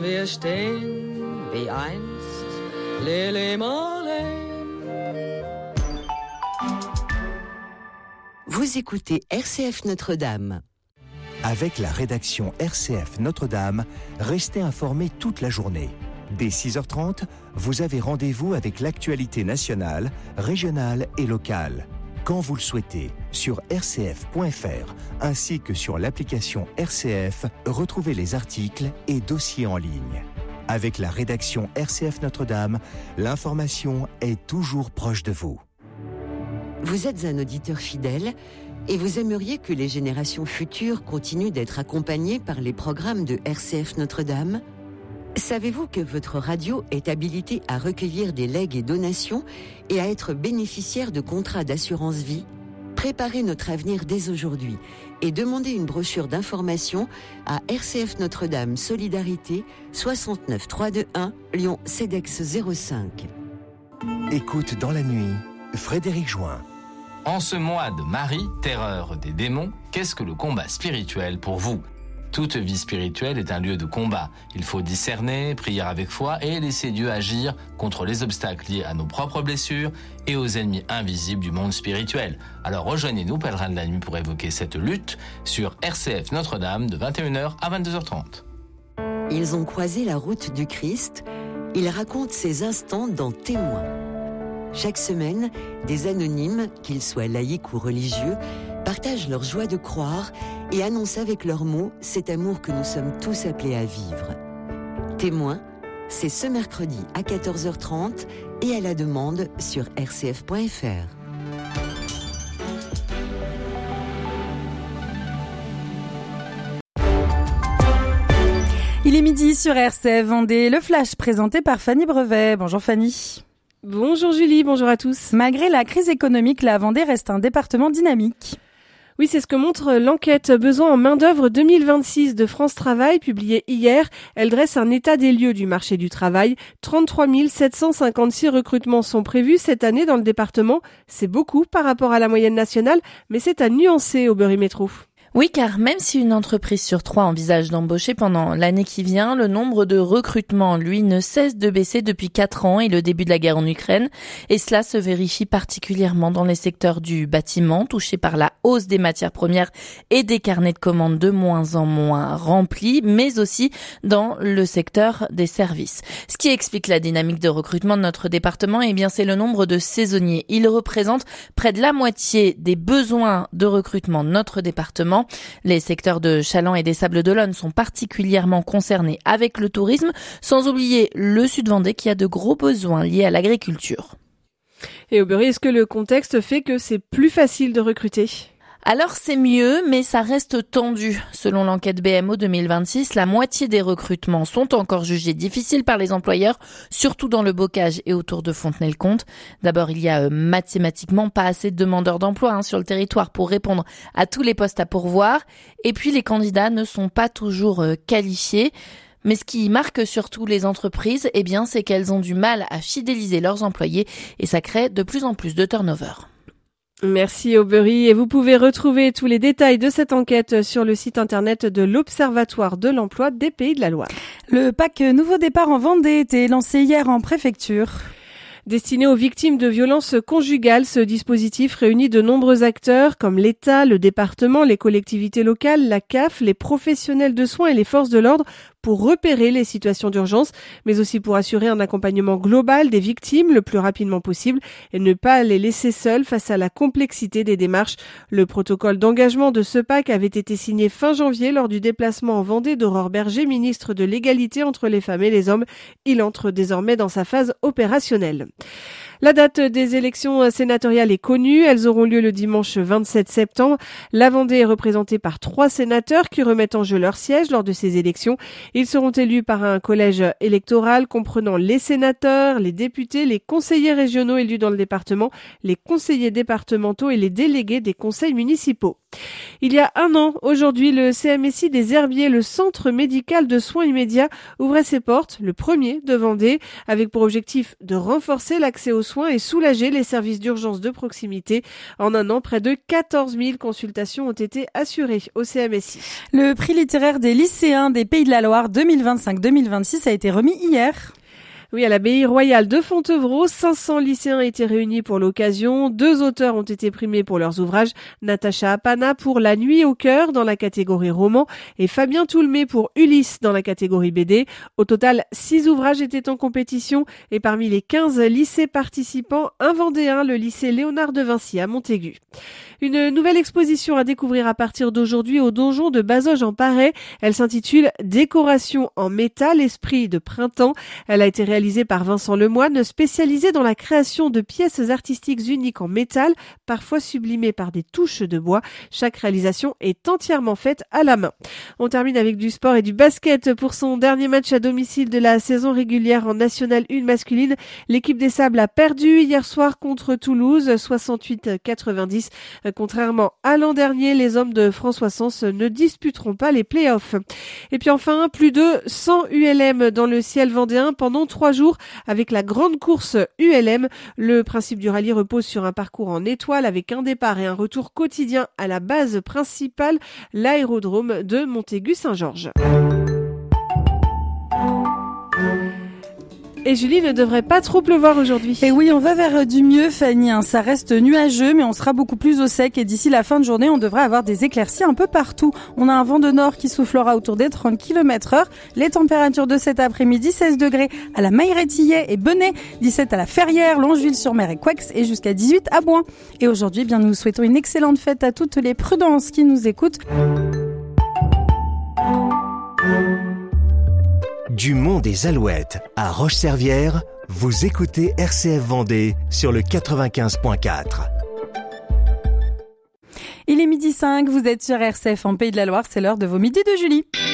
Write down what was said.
wir stehen wie einst Lili Marleen. Vous écoutez RCF Notre-Dame. Avec la rédaction RCF Notre-Dame, restez informés toute la journée. Dès 6h30, vous avez rendez-vous avec l'actualité nationale, régionale et locale. Quand vous le souhaitez, sur rcf.fr, ainsi que sur l'application RCF, retrouvez les articles et dossiers en ligne. Avec la rédaction RCF Notre-Dame, l'information est toujours proche de vous. Vous êtes un auditeur fidèle et vous aimeriez que les générations futures continuent d'être accompagnées par les programmes de RCF Notre-Dame ? Savez-vous que votre radio est habilitée à recueillir des legs et donations et à être bénéficiaire de contrats d'assurance vie ? Préparez notre avenir dès aujourd'hui et demandez une brochure d'information à RCF Notre-Dame Solidarité 69 321 Lyon CEDEX 05. Écoute dans la nuit, Frédéric Join. En ce mois de Marie, terreur des démons, qu'est-ce que le combat spirituel pour vous ? Toute vie spirituelle est un lieu de combat. Il faut discerner, prier avec foi et laisser Dieu agir contre les obstacles liés à nos propres blessures et aux ennemis invisibles du monde spirituel. Alors rejoignez-nous, pèlerins de la nuit, pour évoquer cette lutte sur RCF Notre-Dame de 21h à 22h30. Ils ont croisé la route du Christ. Ils racontent ces instants dans Témoins. Chaque semaine, des anonymes, qu'ils soient laïcs ou religieux, partagent leur joie de croire et annoncent avec leurs mots cet amour que nous sommes tous appelés à vivre. Témoins, c'est ce mercredi à 14h30 et à la demande sur rcf.fr. Il est midi sur RCF Vendée, le flash présenté par Fanny Brevet. Bonjour Fanny. Bonjour Julie, bonjour à tous. Malgré la crise économique, la Vendée reste un département dynamique. Oui, c'est ce que montre l'enquête Besoin en main-d'œuvre 2026 de France Travail, publiée hier. Elle dresse un état des lieux du marché du travail. 33 756 recrutements sont prévus cette année dans le département. C'est beaucoup par rapport à la moyenne nationale, mais c'est à nuancer au Berry-Métro. Oui, car même si une entreprise sur 3 envisage d'embaucher pendant l'année qui vient, le nombre de recrutements, lui, ne cesse de baisser depuis 4 ans et le début de la guerre en Ukraine. Et cela se vérifie particulièrement dans les secteurs du bâtiment, touchés par la hausse des matières premières et des carnets de commandes de moins en moins remplis, mais aussi dans le secteur des services. Ce qui explique la dynamique de recrutement de notre département, eh bien, c'est le nombre de saisonniers. Ils représentent près de la moitié des besoins de recrutement de notre département. Les secteurs de Challans et des Sables-d'Olonne sont particulièrement concernés avec le tourisme, sans oublier le Sud-Vendée qui a de gros besoins liés à l'agriculture. Et au Berry, est-ce que le contexte fait que c'est plus facile de recruter ? Alors c'est mieux, mais ça reste tendu. Selon l'enquête BMO 2026, la moitié des recrutements sont encore jugés difficiles par les employeurs, surtout dans le bocage et autour de Fontenay-le-Comte. D'abord, il y a mathématiquement pas assez de demandeurs d'emploi sur le territoire pour répondre à tous les postes à pourvoir. Et puis les candidats ne sont pas toujours qualifiés. Mais ce qui marque surtout les entreprises, eh bien, c'est qu'elles ont du mal à fidéliser leurs employés et ça crée de plus en plus de turnover. Merci Aubery, et vous pouvez retrouver tous les détails de cette enquête sur le site internet de l'Observatoire de l'emploi des Pays de la Loire. Le pack Nouveau Départ en Vendée était lancé hier en préfecture. Destiné aux victimes de violences conjugales, ce dispositif réunit de nombreux acteurs comme l'État, le département, les collectivités locales, la CAF, les professionnels de soins et les forces de l'ordre pour repérer les situations d'urgence, mais aussi pour assurer un accompagnement global des victimes le plus rapidement possible et ne pas les laisser seules face à la complexité des démarches. Le protocole d'engagement de ce pack avait été signé fin janvier lors du déplacement en Vendée d'Aurore Berger, ministre de l'égalité entre les femmes et les hommes. Il entre désormais dans sa phase opérationnelle. La date des élections sénatoriales est connue. Elles auront lieu le dimanche 27 septembre. La Vendée est représentée par 3 sénateurs qui remettent en jeu leur siège lors de ces élections. Ils seront élus par un collège électoral comprenant les sénateurs, les députés, les conseillers régionaux élus dans le département, les conseillers départementaux et les délégués des conseils municipaux. Il y a un an, aujourd'hui, le CMSI des Herbiers, le centre médical de soins immédiats, ouvrait ses portes, le premier de Vendée, avec pour objectif de renforcer l'accès aux soins et soulager les services d'urgence de proximité. En un an, près de 14 000 consultations ont été assurées au CMSI. Le prix littéraire des lycéens des Pays de la Loire 2025-2026 a été remis hier. Oui, à l'abbaye royale de Fontevraud, 500 lycéens étaient réunis pour l'occasion. 2 auteurs ont été primés pour leurs ouvrages. Natacha Apana pour La Nuit au cœur dans la catégorie roman et Fabien Toulmé pour Ulysse dans la catégorie BD. Au total, 6 ouvrages étaient en compétition et parmi les 15 lycées participants, un Vendéen, le lycée Léonard de Vinci à Montaigu. Une nouvelle exposition à découvrir à partir d'aujourd'hui au donjon de Bazoges en Paray. Elle s'intitule Décoration en métal, esprit de printemps. Elle a été réalisée par Vincent Lemoine, spécialisé dans la création de pièces artistiques uniques en métal, parfois sublimées par des touches de bois. Chaque réalisation est entièrement faite à la main. On termine avec du sport et du basket. Pour son dernier match à domicile de la saison régulière en National 1 masculine, l'équipe des Sables a perdu hier soir contre Toulouse, 68-90. Contrairement à l'an dernier, les hommes de François Sens ne disputeront pas les playoffs. Et puis enfin, plus de 100 ULM dans le ciel vendéen pendant 3 jours avec la grande course ULM. Le principe du rallye repose sur un parcours en étoile avec un départ et un retour quotidien à la base principale, l'aérodrome de Montaigu-Saint-Georges. Et Julie, ne devrait pas trop pleuvoir aujourd'hui. Et oui, on va vers du mieux, Fanny. Ça reste nuageux, mais on sera beaucoup plus au sec. Et d'ici la fin de journée, on devrait avoir des éclaircies un peu partout. On a un vent de nord qui soufflera autour des 30 km/h. Les températures de cet après-midi, 16 degrés à la Mailleretillet et Benay, 17 à la Ferrière, Longeville-sur-Mer et Couex, et jusqu'à 18 à Boin. Et aujourd'hui, bien, nous souhaitons une excellente fête à toutes les prudences qui nous écoutent. Du Mont des Alouettes à Roche-Servière, vous écoutez RCF Vendée sur le 95.4. Il est 12h05, vous êtes sur RCF en Pays de la Loire, c'est l'heure de vos midis de Julie.